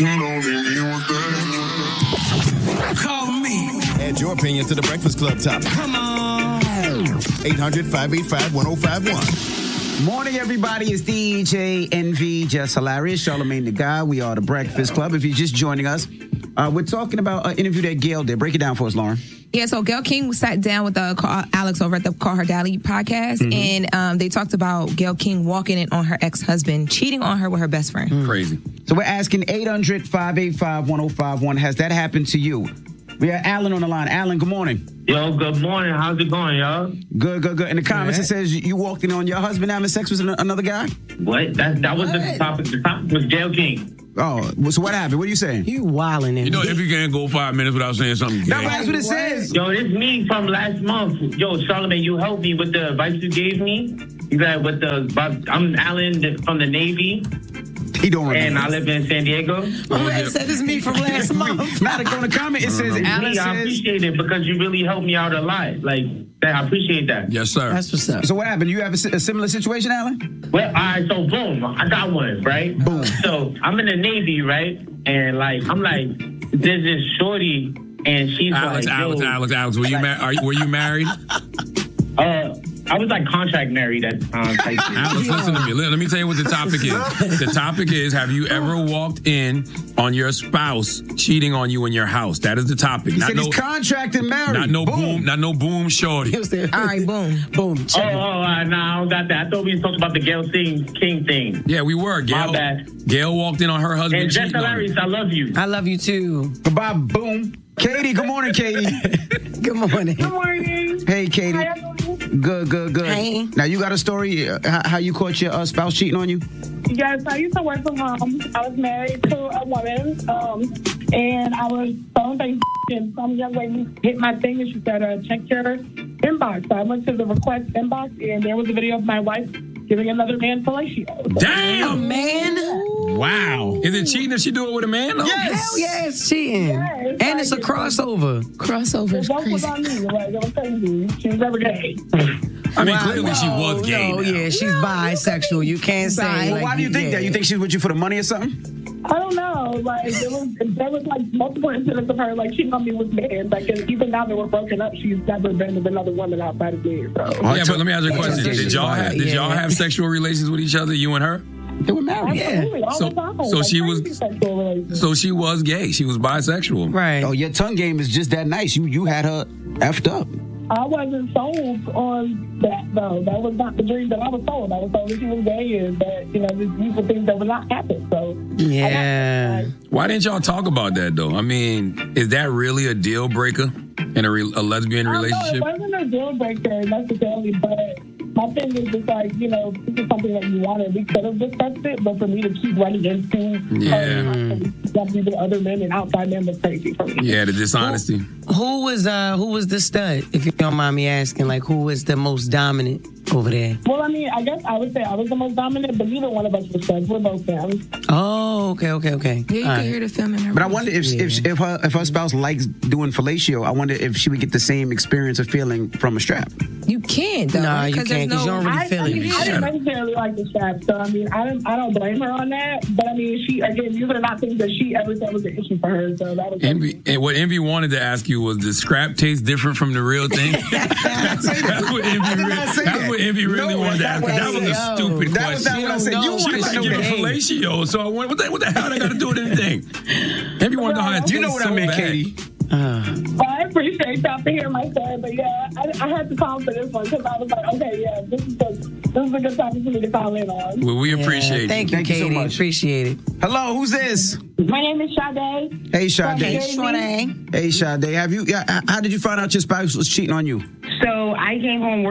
Call me. Add your opinion to the Breakfast Club topic. Come on. 800-585-1051. Morning, everybody. It's DJ NV, Just Hilarious, Charlamagne the Guy. We are the Breakfast Club. If you're just joining us, we're talking about an interview that Gayle did. Break it down for us, Lauren. Yeah, so Gayle King sat down with Alex over at the Call Her Daddy podcast, and they talked about Gayle King walking in on her ex-husband, cheating on her with her best friend. Crazy. So we're asking 800-585-1051. Has that happened to you? We have Alan on the line. Alan, good morning. Yo, good morning. How's it going, y'all? Good. In the comments, it says you walked in on your husband having sex with another guy? What? That was the topic. The topic was Gayle King. Oh, so what happened? What are you saying? You wilding. You know, if you can't go 5 minutes without saying something gay. No, that's what it says. Yo, it's me from last month. Yo, Charlamagne, you helped me with the advice you gave me. You got I'm Alan from the Navy. He don't remember. And I live in San Diego. It said it's me from last month. Not going to comment. It says Alan I appreciate it because you really helped me out a lot. Like, I appreciate that. Yes, sir. That's what's up. So what happened? You have a similar situation, Alan? Well, all right, so boom, I got one, right? Boom. So I'm in the Navy, right? And I'm like, there's this shorty, and she's Alex, were you married? I was like contract married at the time. Alex, listen to me. Let me tell you what the topic is. The topic is, have you ever walked in on your spouse cheating on you in your house? That is the topic. He said he's contracted married. Not no boom shorty. All right, boom. Check it. Nah, I don't got that. I thought we talked about the Gayle King thing. Yeah, we were. My bad. Gayle walked in on her husband and cheating Just Hilarious, I love you. I love you too. Goodbye, boom. Katie, good morning, Katie. Good morning. Good morning. Hey, Katie. How y'all doing? Good. Hey. Now, you got a story how you caught your spouse cheating on you? Yes, I used to work from home. I was married to a woman, and I was phone things, and some young lady hit my thing, and she said, check your inbox. So I went to the request inbox, and there was a video of my wife giving another man fellatio. Damn, man. Wow. Is it cheating if she do it with a man, though? Yes. Hell yeah, it's cheating. Yes, and it's a crossover. Crossover is both was crazy. on me. Like, it was crazy. She was never gay. I mean, clearly she was gay. Oh, yeah, she's bisexual. You can't say. Well, why do you think that? You think she's with you for the money or something? I don't know. Like, there was like multiple incidents of her like cheating on me with men. Like, and even now that we're broken up, she's never been with another woman outside of me. So. Yeah, but let me ask you a question. Did y'all have sexual relations with each other, you and her? They were married. Absolutely, all the time. So Like, she was. crazy sexual relations. So she was gay. She was bisexual. Right. Oh, your tongue game is just that nice. You had her effed up. I wasn't sold on that, though. That was not the dream that I was sold. I was told that she was gay and that, these were things that would not happen. So, yeah. Why didn't y'all talk about that, though? I mean, is that really a deal breaker in a lesbian relationship? No, it wasn't a deal breaker necessarily, but my thing is just like, this is something that you wanted. We could have discussed it, but for me to keep running into with other men and outside men was crazy for me. Yeah, the dishonesty. Who was the stud, if you don't mind me asking? Like, who was the most dominant over there? Well, I mean, I guess I would say I was the most dominant, but neither one of us was studs. We're both fans. Oh, okay. Yeah, you can hear the film in her. But I wonder if her spouse likes doing fellatio, I wonder if she would get the same experience of feeling from a strap. You can't, though. Nah, you can't, because you don't really feel it. I didn't necessarily like the strap, so I mean, I don't blame her on that. But I mean, these are not things that she ever said was an issue for her. So that was what Envy wanted to ask you was, does scrap taste different from the real thing? That's what Envy really wanted to ask. That was a stupid question. That was not what I said. You wanted to know that. Fellatio. So I went, what the hell I got to do with anything? Envy wanted to know how it tastes. You know what I meant, Katie. Well, I appreciate y'all to hear my story, but yeah, I had to call for this one because I was like, okay, yeah, this is a good topic for me to call in on. Well, we appreciate it. Thank you, Katie. So much. Appreciate it. Hello, who's this? My name is Sade. Hey, Sade. Hey, Sade. How did you find out your spouse was cheating on you? So I came home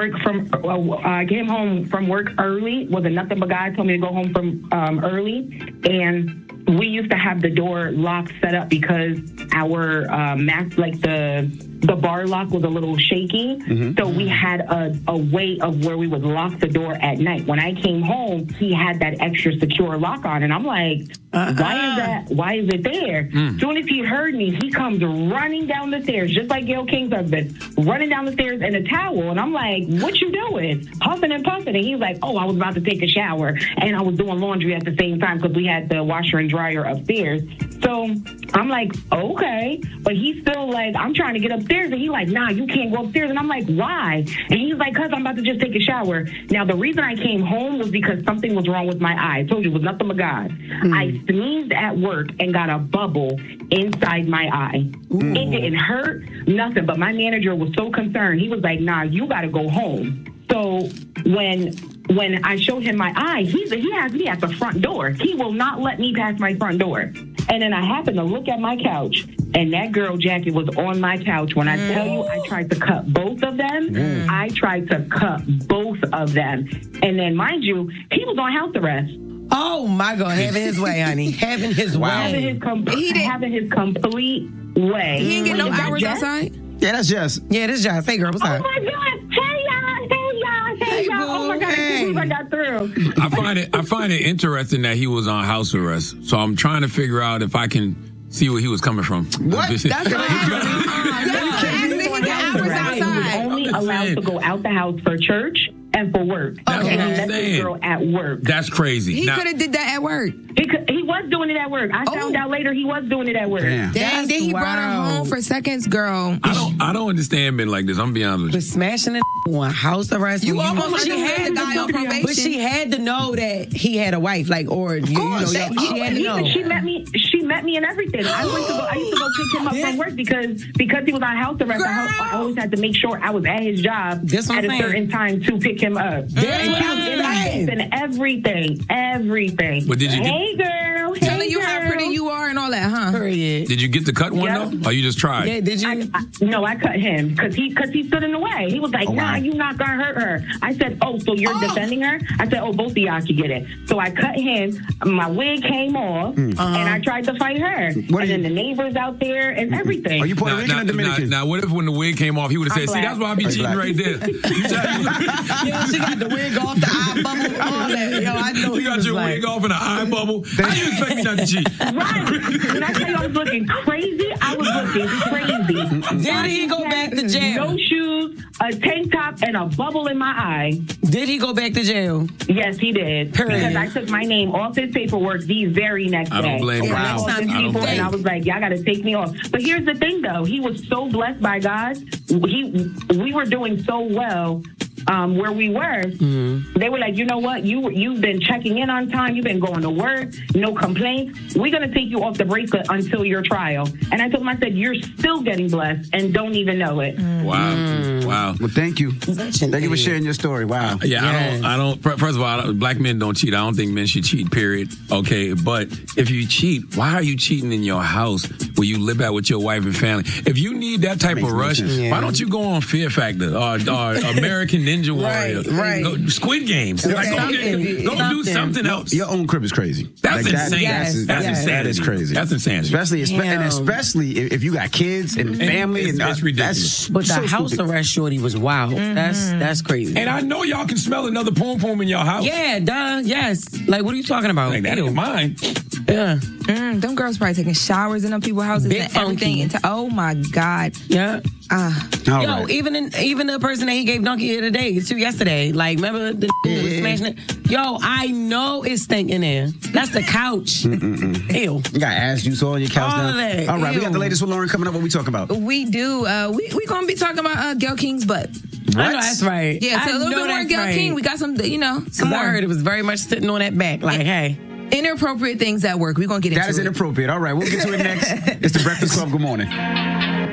from work early. Was a nothing but guy told me to go home from early, and we used to have the door lock set up because our the bar lock was a little shaky. Mm-hmm. So we had a way of where we would lock the door at night. When I came home, he had that extra secure lock on, and I'm like, why is it there? Soon as he heard me, he comes running down the stairs, just like Gayle King's husband, running down the stairs in a towel. And I'm like, what you doing? Huffing and puffing. And he's like, oh, I was about to take a shower, and I was doing laundry at the same time because we had the washer and dryer upstairs. So I'm like, okay. But he's still like, I'm trying to get upstairs. And he's like, nah, you can't go upstairs. And I'm like, why? And he's like, because I'm about to just take a shower. Now, the reason I came home was because something was wrong with my eye. I told you it was nothing but God. I sneezed at work and got a bubble inside my eye. It didn't hurt, nothing. But my manager was so concerned. He was like, nah, you got to go home. So when I showed him my eye, he has me at the front door. He will not let me pass my front door. And then I happened to look at my couch, and that girl jacket was on my couch. When I tell you, I tried to cut both of them. I tried to cut both of them. And then, mind you, he was on house arrest. Oh, my God. Having his way, honey. Having his way. Having his complete way. He didn't get no hours outside? Yeah, that's Jess. Yeah, this is Jess. Hey, girl, what's up? Oh, my God. Hey, y'all. Oh, my God. I got through. I find it interesting that he was on house arrest. So I'm trying to figure out if I can see where he was coming from. What? That's He was only allowed to go out the house for church and for work. That's what And he I'm left this saying. girl at work. That's crazy. He Now- could have did that at work. He was doing it at work. I found out later he was doing it at work. Damn. Dang, then he brought her home for seconds, girl. I don't understand men like this. I'm gonna be honest with But smashing it on house arrest. You when almost she understood had the guy on probation. But she had to know that he had a wife, like, or you know, she had to know. She met me and everything. I used to go pick him up from work because he was on house arrest. I always had to make sure I was at his job at a certain time to pick him up. And everything. But did you hey girl, Telling you how pretty you are and all that, huh? Period. Did you get the cut one though? Or you just tried? Yeah, did you? No, I cut him because he stood in the way. He was like, nah, you not gonna hurt her. I said, oh, so you're defending her? I said, oh, both of y'all can get it. So I cut him. My wig came off, and I tried to fight her. And then the neighbors out there and everything. Are you Puerto Rican or Dominican? Now, what if when the wig came off, he would have said, I'm see, black. that's why I be cheating right there. Yeah, she got the wig off, the eye bubble, all that. Yo, I know You got your wig off and an eye bubble. How you expect me not to cheat? Right. When I tell you I was looking crazy, I was looking crazy. Did he go back to jail? No shoes, a tank top, and a bubble in my eye. Did he go back to jail? Yes, he did. Period. Because I took my name off his paperwork the very next day. I don't blame him. And I called his people and I was like, y'all got to take me off. But here's the thing, though. He was so blessed by God. We were doing so well. Where we were, they were like, you know what? You've been checking in on time. You've been going to work. No complaints. We're going to take you off the bracelet until your trial. And I told him, I said, you're still getting blessed and don't even know it. Wow. Well, thank you. Thank you for sharing your story. Wow. Yeah, I don't. First of all, black men don't cheat. I don't think men should cheat, period. Okay, but if you cheat, why are you cheating in your house where you live out with your wife and family? If you need that type of rush, why don't you go on Fear Factor or American Ninja Warrior? Right. Go, Squid Games. Like, go do something else. Your own crib is crazy. That's insane. That's insanity. That is crazy. That's insanity. Especially if you got kids and family. It's ridiculous. But the house arrest shorty was wild. That's crazy. And I know y'all can smell another poom poom in your house. Yeah, duh. Yes. Like, what are you talking about? Like, that ain't mine. Yeah. Them girls probably taking showers in them people's houses Big and everything. funky. Oh my God. Yeah. All Yo, right. even the person that he gave donkey of the day to yesterday, like, remember the was smashing it? Yo, I know it's stinking there. That's the couch. Ew. You got ass juice all on your couch All now. of that. All right, we got Ew. the latest with Lauren coming up. What we talking about? We do. We gonna be talking about Gayle King's butt. I know that's right. Yeah, so I a little know bit more that's Gayle right. King. We got some, some I more heard it was very much sitting on that back. Like, hey. inappropriate things at work. We're gonna get into That is it. inappropriate. All right, we'll get to it next. It's the Breakfast Club. Good morning.